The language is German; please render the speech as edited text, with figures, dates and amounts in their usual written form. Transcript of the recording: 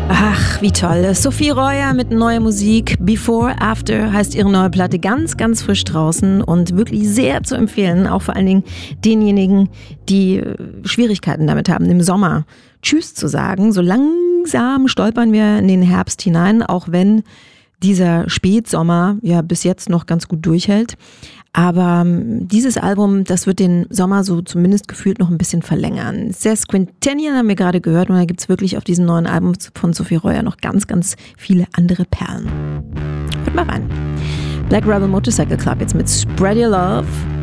Ach, wie toll. Sophie Royer mit neuer Musik. Before, After heißt ihre neue Platte, ganz, ganz frisch draußen und wirklich sehr zu empfehlen. Auch vor allen Dingen denjenigen, die Schwierigkeiten damit haben, im Sommer Tschüss zu sagen. So langsam stolpern wir in den Herbst hinein, auch wenn dieser Spätsommer ja bis jetzt noch ganz gut durchhält. Aber dieses Album, das wird den Sommer so zumindest gefühlt noch ein bisschen verlängern. Sesquintennial haben wir gerade gehört und da gibt es wirklich auf diesem neuen Album von Sophie Royer noch ganz, ganz viele andere Perlen. Hört mal rein. Black Rebel Motorcycle Club jetzt mit Spread Your Love.